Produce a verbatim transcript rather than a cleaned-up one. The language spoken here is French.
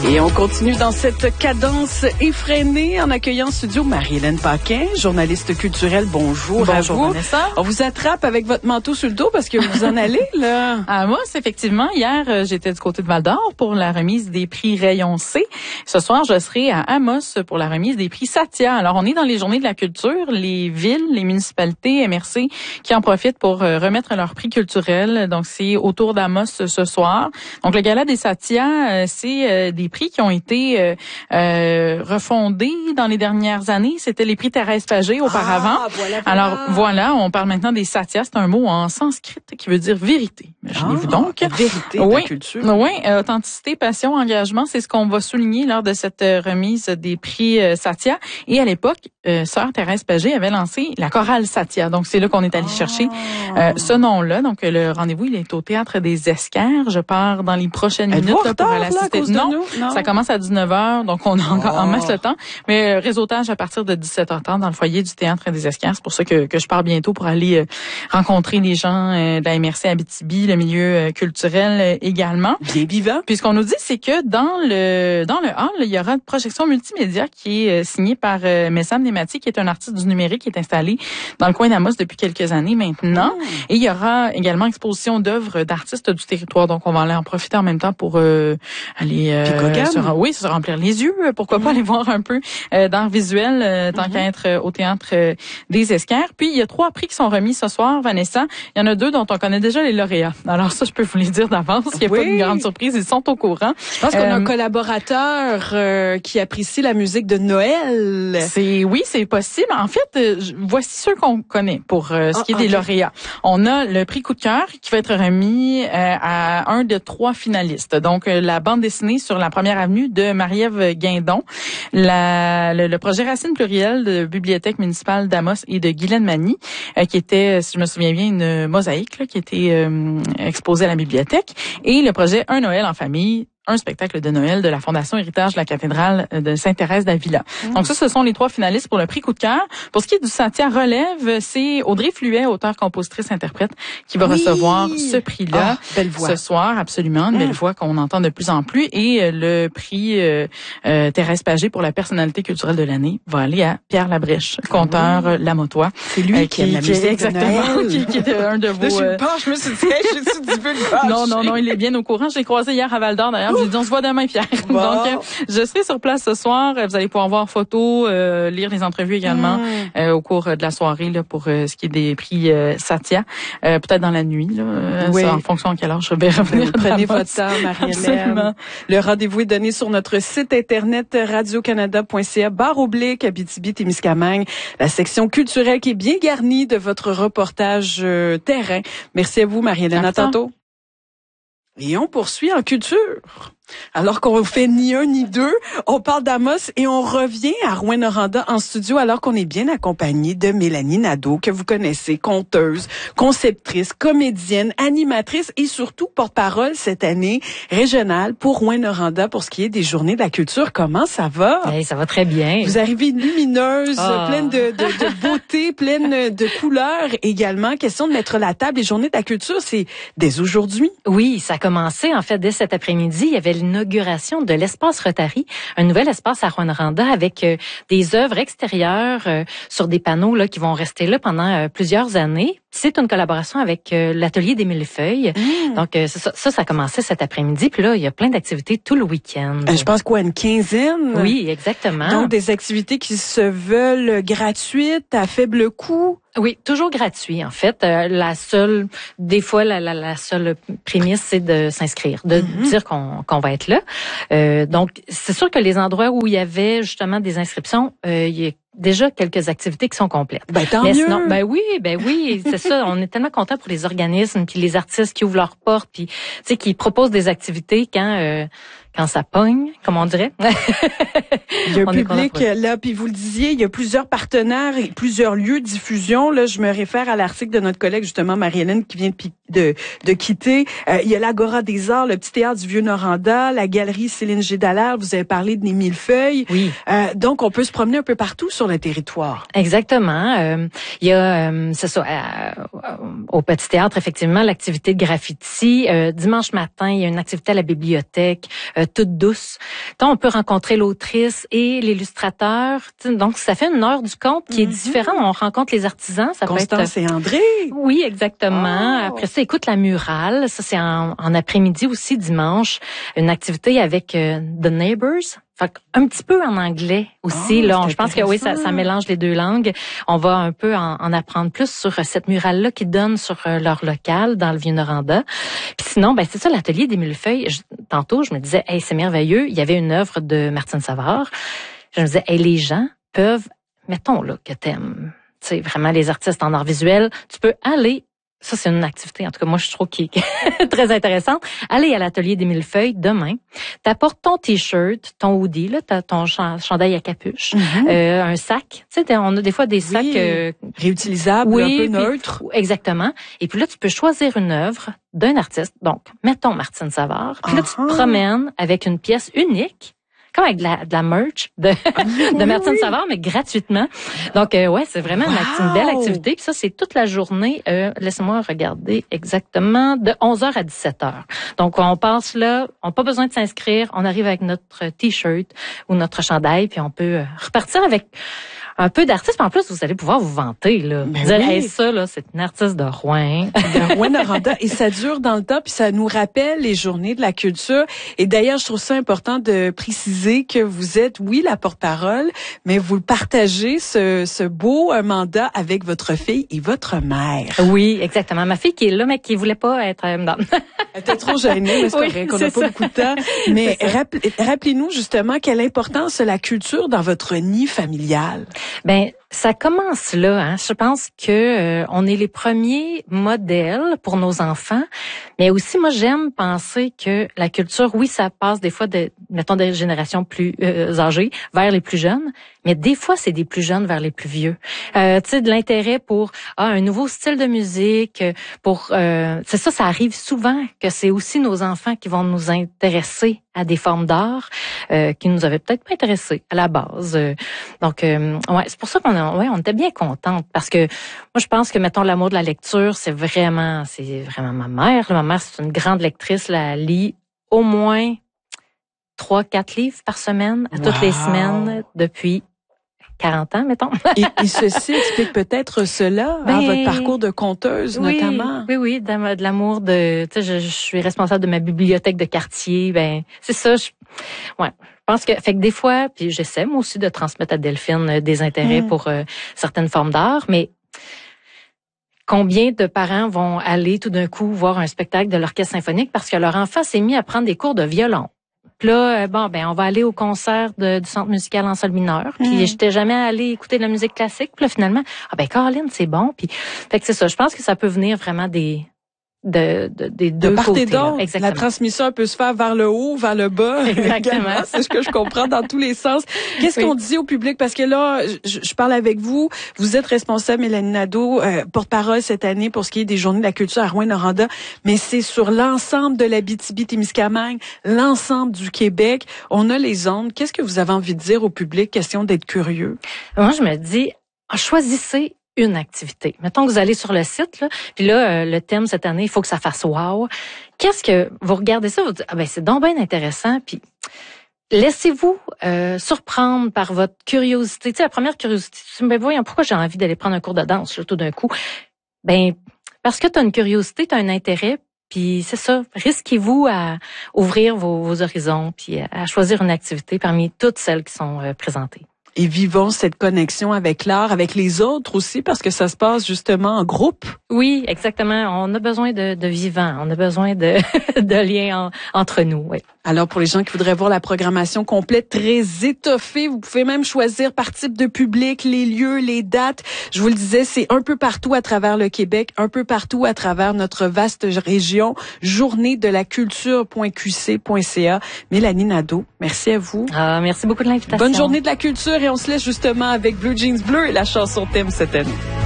Et on continue dans cette cadence effrénée en accueillant en studio Marie-Hélène Paquin, journaliste culturelle. Bonjour. Bonjour, Vanessa. On vous attrape avec votre manteau sur le dos parce que vous en allez, là. À Amos, effectivement. Hier, euh, j'étais du côté de Val-d'Or pour la remise des prix Rayon C. Ce soir, je serai à Amos pour la remise des prix Satya. Alors, on est dans les journées de la culture. Les villes, les municipalités, M R C qui en profitent pour euh, remettre leurs prix culturels. Donc, c'est autour d'Amos ce soir. Donc, le gala des Satya, euh, c'est euh, des prix qui ont été euh, euh, refondés dans les dernières années. C'était les prix Thérèse Pagé auparavant. Ah, voilà, voilà. Alors voilà, on parle maintenant des Satya. C'est un mot en sanskrit qui veut dire vérité. Imaginez-vous Ah, donc. Vérité de oui, la culture. Oui, authenticité, passion, engagement, c'est ce qu'on va souligner lors de cette remise des prix euh, Satya. Et à l'époque, euh, sœur Thérèse Pagé avait lancé la chorale Satya. Donc c'est là qu'on est allé Ah. chercher euh, ce nom-là. Donc le rendez-vous, il est au Théâtre des Esquerres. Je pars dans les prochaines minutes là, pour aller assister. Non, non, ça commence à dix-neuf heures, donc on a encore en masse le temps. Mais euh, réseautage à partir de dix-sept heures trente dans le foyer du Théâtre des Esquerres. C'est pour ça que, que je pars bientôt pour aller euh, rencontrer les gens euh, de la M R C Abitibi, le milieu euh, culturel euh, également. Bien vivant. Puis ce qu'on nous dit, c'est que dans le dans le hall, il y aura une projection multimédia qui est euh, signée par euh, Messam Nemati, qui est un artiste du numérique qui est installé dans le coin d'Amos depuis quelques années maintenant. Mmh. Et il y aura également exposition d'œuvres d'artistes du territoire. Donc on va aller en profiter en même temps pour euh, aller euh, se, oui, se remplir les yeux. Pourquoi mmh. pas aller voir un peu euh, d'art visuel euh, tant mmh. qu'à être euh, au Théâtre euh, des Esquerres. Puis il y a trois prix qui sont remis ce soir, Vanessa. Il y en a deux dont on connaît déjà les lauréats. Alors ça, je peux vous les dire d'avance. Il n'y a oui. pas de grande surprise. Ils sont au courant. Je pense qu'on euh, a un collaborateur euh, qui apprécie la musique de Noël. C'est oui, c'est possible. En fait, euh, voici ceux qu'on connaît pour euh, ce ah, qui est okay. des lauréats. On a le prix Coup de cœur qui va être remis euh, à un de trois finalistes. Donc euh, la bande dessinée sur la première avenue de Marie-Ève Guindon, la, le, le projet Racine plurielle de Bibliothèque municipale d'Amos et de Guylaine Mani, euh, qui était, si je me souviens bien, une mosaïque là, qui était euh, exposée à la bibliothèque, et le projet Un Noël en famille, un spectacle de Noël de la Fondation Héritage de la cathédrale de Sainte-Thérèse d'Avila. Mmh. Donc ça, ce sont les trois finalistes pour le prix Coup de cœur. Pour ce qui est du Satya Relève, c'est Audrey Fluet, auteure, compositrice, interprète, qui va oui. recevoir ce prix-là ah, belle voix. ce soir. Absolument, une mmh. belle voix qu'on entend de plus en plus. Et euh, le prix euh, euh, Thérèse Pagé pour la personnalité culturelle de l'année va aller à Pierre Labrèche, conteur oui. Lamotois. C'est lui euh, qui, qui aime la musique exactement, qui, qui était un de vos... Là, je me penche, je me suis dit, je suis du peu de Non, non, non, il est bien au courant. Je l'ai croisé hier à Val-d'Or, d'ailleurs. J'ai dit, on se voit demain, Pierre. Bon. Donc, euh, je serai sur place ce soir. Vous allez pouvoir voir photos, euh, lire les entrevues également mmh. euh, au cours de la soirée là, pour euh, ce qui est des prix euh, Satya. Euh, peut-être dans la nuit, là, oui. ça, en fonction de quelle heure je vais revenir. Prenez votre temps, Marie-Hélène. Le rendez-vous est donné sur notre site internet radio-canada point c a barre oblique Abitibi-Témiscamingue, la section culturelle qui est bien garnie de votre reportage euh, terrain. Merci à vous, Marie-Hélène. À tantôt. Et on poursuit en culture. Alors qu'on fait ni un ni deux, on parle d'Amos et on revient à Rouyn-Noranda en studio alors qu'on est bien accompagné de Mélanie Nadeau, que vous connaissez, conteuse, conceptrice, comédienne, animatrice et surtout porte-parole cette année régionale pour Rouyn-Noranda pour ce qui est des Journées de la culture. Comment ça va? Hey, ça va très bien. Vous arrivez lumineuse, oh. pleine de, de, de beauté, pleine de couleurs également. Question de mettre la table. Les Journées de la culture, c'est dès aujourd'hui. Oui, ça a commencé en fait dès cet après-midi. Il y avait l'inauguration de l'espace Rotary, un nouvel espace à Rouyn-Noranda avec euh, des œuvres extérieures euh, sur des panneaux là qui vont rester là pendant euh, plusieurs années. C'est une collaboration avec euh, l'atelier des Millefeuilles. Mmh. Donc euh, ça, ça, ça a commencé cet après-midi. Puis là, il y a plein d'activités tout le week-end. Euh, je pense quoi, une quinzaine? Oui, exactement. Donc des activités qui se veulent gratuites, à faible coût. Oui, toujours gratuit en fait. Euh, la seule, des fois, la, la, la seule prémisse, c'est de s'inscrire, de mm-hmm. dire qu'on, qu'on va être là. Euh, donc, c'est sûr que les endroits où il y avait justement des inscriptions, euh, il y a déjà quelques activités qui sont complètes. Ben tant Mais mieux. Sinon, ben oui, ben oui, c'est ça. On est tellement contents pour les organismes puis les artistes qui ouvrent leurs portes puis tu sais qui proposent des activités quand euh, quand ça pogne, comme on dirait. Il y a un public là, puis vous le disiez, il y a plusieurs partenaires et plusieurs lieux de diffusion. Là, je me réfère à l'article de notre collègue justement Marie-Hélène qui vient de, de, de quitter. Euh, il y a l'Agora des Arts, le Petit Théâtre du Vieux-Noranda, la Galerie Céline G. Dallaire. Vous avez parlé des Millefeuilles. Oui. Euh, donc, on peut se promener un peu partout sur le territoire. Exactement. Euh, il y a, euh, c'est ça, euh, au Petit Théâtre, effectivement, l'activité de graffiti. Euh, dimanche matin, il y a une activité à la bibliothèque. Euh, euh, toute douce. Donc, on peut rencontrer l'autrice et l'illustrateur. Donc, ça fait une heure du conte qui est mm-hmm. différente. On rencontre les artisans. Ça Constance peut être... et André. Oui, exactement. Oh. Après ça, écoute la murale. Ça, c'est en, en après-midi aussi, dimanche. Une activité avec euh, The Neighbors. Fait un petit peu en anglais aussi. Oh, là, je pense que oui, ça, ça mélange les deux langues. On va un peu en, en apprendre plus sur cette murale-là qui donne sur euh, leur local dans le Vieux-Noranda. Puis sinon, ben c'est ça, l'atelier des millefeuilles. Je, tantôt, je me disais, hey, c'est merveilleux. Il y avait une œuvre de Martine Savard. Je me disais, hey, les gens peuvent, mettons là que t'aimes, tu sais, vraiment les artistes en art visuel, tu peux aller. Ça, c'est une activité, en tout cas, moi, je trouve qui est très intéressante. Allez à l'atelier des millefeuilles demain. T'apportes ton T-shirt, ton hoodie, là, t'as ton chandail à capuche, mm-hmm. euh, un sac. Tu sais, on a des fois des sacs... Oui, euh, réutilisables, oui, un peu puis, neutres. Exactement. Et puis là, tu peux choisir une œuvre d'un artiste. Donc, mettons Martine Savard. Puis là, tu te promènes avec une pièce unique, comme avec de la, de la merch de, de Martine oui. Savard, mais gratuitement. Donc, euh, ouais, c'est vraiment wow. une, une belle activité. Puis ça, c'est toute la journée. Euh, laissez-moi regarder exactement de onze heures à dix-sept heures. Donc, on passe là, on n'a pas besoin de s'inscrire. On arrive avec notre T-shirt ou notre chandail, puis on peut repartir avec un peu d'artiste. En plus, vous allez pouvoir vous vanter, là. Ben dire, oui. hey, ça, là, c'est une artiste de Rouen. De Rouyn-Noranda. Et ça dure dans le temps, puis ça nous rappelle les journées de la culture. Et d'ailleurs, je trouve ça important de préciser que vous êtes, oui, la porte-parole, mais vous partagez ce, ce beau mandat avec votre fille et votre mère. Oui, exactement. Ma fille qui est là, mais qui voulait pas être... Euh, non. Elle était trop gênée, mais c'est oui, correct, qu'on n'a pas beaucoup de temps. Mais rappel, rappelez-nous justement quelle importance la culture dans votre nid familial. Ben, ça commence là. Hein. Je pense que euh, on est les premiers modèles pour nos enfants, mais aussi moi j'aime penser que la culture, oui, ça passe des fois de, mettons, des générations plus euh, âgées vers les plus jeunes, mais des fois c'est des plus jeunes vers les plus vieux. Euh, tu sais, de l'intérêt pour ah, un nouveau style de musique, pour euh, c'est ça, ça arrive souvent que c'est aussi nos enfants qui vont nous intéresser à des formes d'art euh, qui nous avaient peut-être pas intéressés à la base. Euh, donc, euh, ouais, c'est pour ça qu'on a, ouais, on était bien contente parce que moi, je pense que, mettons, l'amour de la lecture, c'est vraiment, c'est vraiment ma mère. Ma mère, c'est une grande lectrice, elle lit au moins trois, quatre livres par semaine, à wow. toutes les semaines, depuis quarante ans, mettons. et, et ceci explique peut-être cela, ben, hein, votre parcours de conteuse, oui, notamment. Oui, oui, de, de l'amour de, tu sais, je, je suis responsable de ma bibliothèque de quartier, ben, c'est ça, je, ouais. Je pense que, fait que des fois, puis j'essaie moi aussi de transmettre à Delphine euh, des intérêts mmh. pour euh, certaines formes d'art, mais combien de parents vont aller tout d'un coup voir un spectacle de l'orchestre symphonique parce que leur enfant s'est mis à prendre des cours de violon? Puis là, bon, ben, on va aller au concert de, du Centre musical en sol mineur. Puis mmh. j'étais jamais allée écouter de la musique classique. Puis là, finalement, ah ben, Caroline, c'est bon. Puis, fait que c'est ça. Je pense que ça peut venir vraiment des de, de des deux de part côtés. Et d'autre, la transmission peut se faire vers le haut, vers le bas. Exactement. C'est ce que je comprends dans tous les sens. Qu'est-ce oui. qu'on dit au public? Parce que là, je, je parle avec vous. Vous êtes responsable, Mélanie Nadeau, euh, porte-parole cette année pour ce qui est des Journées de la culture à Rouyn-Noranda, mais c'est sur l'ensemble de l'Abitibi-Témiscamingue, l'ensemble du Québec. On a les ondes. Qu'est-ce que vous avez envie de dire au public? Question d'être curieux. Moi, je me dis, choisissez une activité. Mettons que vous allez sur le site, là, puis là, euh, le thème cette année, il faut que ça fasse wow. Qu'est-ce que vous regardez ça, vous dites, ah ben c'est donc bien intéressant, puis laissez-vous euh, surprendre par votre curiosité. Tu sais, la première curiosité, tu me dis, voyons, pourquoi j'ai envie d'aller prendre un cours de danse, là, tout d'un coup? Ben, parce que tu as une curiosité, tu as un intérêt, puis c'est ça, risquez-vous à ouvrir vos, vos horizons, puis à choisir une activité parmi toutes celles qui sont euh, présentées. Et vivons cette connexion avec l'art, avec les autres aussi, parce que ça se passe justement en groupe. Oui, exactement. On a besoin de, de vivants, on a besoin de, de liens en, entre nous. Oui. Alors, pour les gens qui voudraient voir la programmation complète, très étoffée, vous pouvez même choisir par type de public, les lieux, les dates. Je vous le disais, c'est un peu partout à travers le Québec, un peu partout à travers notre vaste région. Journée de la culture point q c point c a. Mélanie Nadeau, merci à vous. Ah, merci beaucoup de l'invitation. Bonne journée de la culture et on se laisse justement avec Blue Jeans Bleu et la chanson thème cette année.